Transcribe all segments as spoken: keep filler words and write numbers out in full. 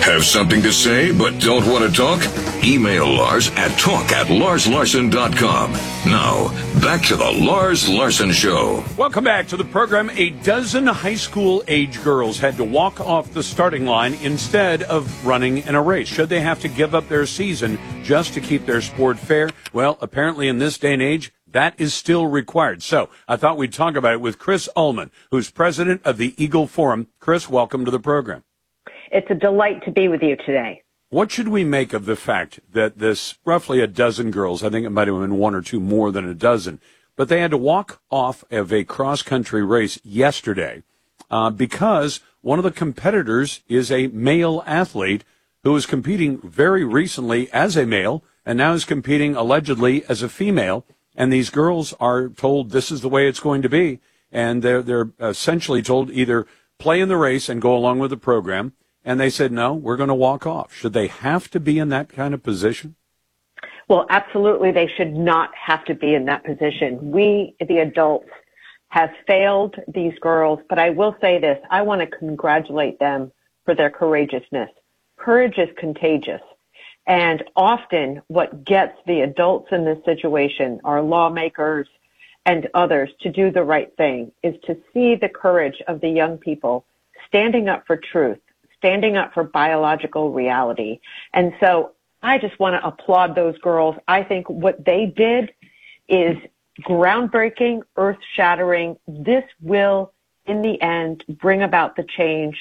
Have something to say but don't want to talk? Email Lars at talk at lars larson dot com. Now, back to the Lars Larson Show. Welcome back to the program. A dozen high school-age girls had to walk off the starting line instead of running in a race. Should they have to give up their season just to keep their sport fair? Well, apparently in this day and age, that is still required. So I thought we'd talk about it with Chris Ullman, who's president of the Eagle Forum. Chris, welcome to the program. It's a delight to be with you today. What should we make of the fact that this roughly a dozen girls, I think it might have been one or two more than a dozen, but they had to walk off of a cross-country race yesterday uh, because one of the competitors is a male athlete who was competing very recently as a male and now is competing allegedly as a female. And these girls are told this is the way it's going to be. And they're, they're essentially told either play in the race and go along with the program. And they said, no, we're going to walk off. Should they have to be in that kind of position? Well, absolutely, they should not have to be in that position. We, the adults, have failed these girls. But I will say this. I want to congratulate them for their courageousness. Courage is contagious. And often what gets the adults in this situation, our lawmakers and others, to do the right thing is to see the courage of the young people standing up for truth, standing up for biological reality. And so I just want to applaud those girls. I think what they did is groundbreaking, earth-shattering. This will, in the end, bring about the change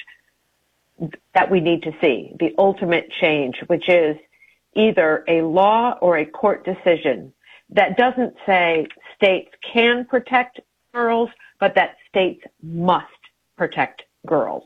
that we need to see, the ultimate change, which is either a law or a court decision that doesn't say states can protect girls, but that states must protect girls.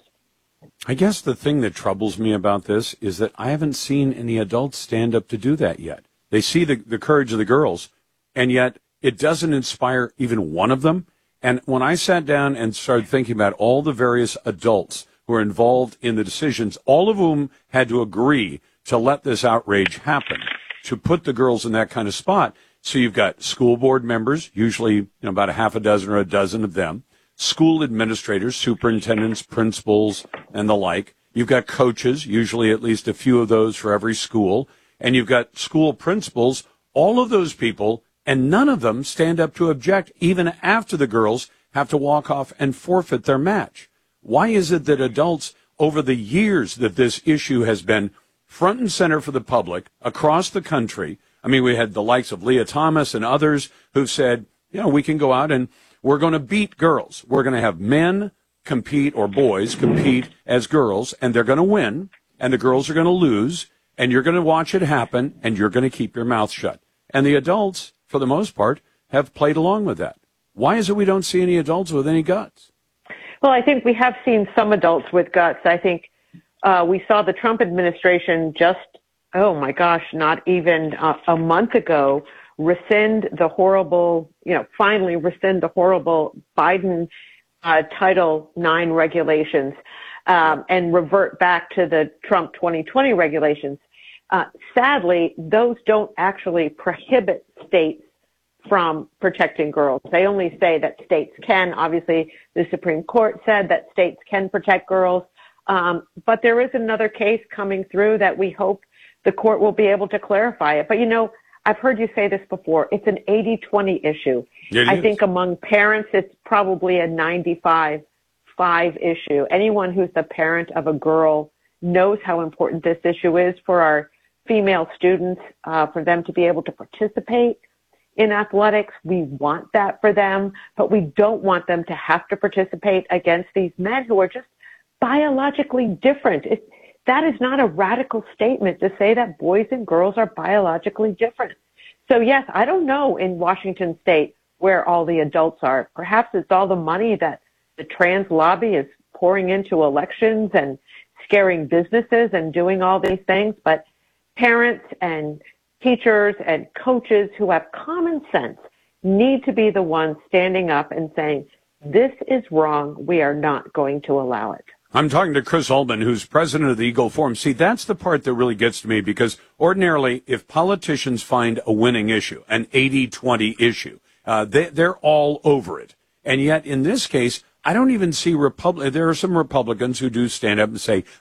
I guess the thing that troubles me about this is that I haven't seen any adults stand up to do that yet. They see the, the courage of the girls, and yet it doesn't inspire even one of them. And when I sat down and started thinking about all the various adults who are involved in the decisions, all of whom had to agree to let this outrage happen, to put the girls in that kind of spot. So you've got school board members, usually you know, about a half a dozen or a dozen of them, school administrators, superintendents, principals, and the like. You've got coaches, usually at least a few of those for every school. And you've got school principals, all of those people, and none of them stand up to object even after the girls have to walk off and forfeit their match. Why is it that adults, over the years that this issue has been front and center for the public across the country, I mean, we had the likes of Leah Thomas and others who said, you know, we can go out and we're going to beat girls. We're going to have men compete, or boys compete as girls, and they're going to win, and the girls are going to lose, and you're going to watch it happen, and you're going to keep your mouth shut. And the adults, for the most part, have played along with that. Why is it we don't see any adults with any guts? Well, I think we have seen some adults with guts. I think uh, we saw the Trump administration just, oh my gosh, not even uh, a month ago, rescind the horrible, you know, finally rescind the horrible Biden uh, Title nine regulations um, and revert back to the Trump twenty twenty regulations. Uh, sadly, those don't actually prohibit states from protecting girls. They only say that states can. Obviously, the Supreme Court said that states can protect girls. Um, but there is another case coming through that we hope the court will be able to clarify it. But, you know, I've heard you say this before. It's an eighty twenty issue. It I is. think among parents, it's probably a ninety-five five issue. Anyone who's the parent of a girl knows how important this issue is for our female students, uh, for them to be able to participate in athletics. We want that for them, but we don't want them to have to participate against these men who are just biologically different. It, that is not a radical statement to say that boys and girls are biologically different. So yes, I don't know in Washington state where all the adults are. Perhaps it's all the money that the trans lobby is pouring into elections and scaring businesses and doing all these things. But parents and teachers and coaches who have common sense need to be the ones standing up and saying, this is wrong. We are not going to allow it. I'm talking to Chris Ullman, who's president of the Eagle Forum. See, that's the part that really gets to me, because ordinarily, if politicians find a winning issue, an eighty twenty issue, uh, they, they're all over it. And yet, in this case, I don't even see Republic. There are some Republicans who do stand up and say,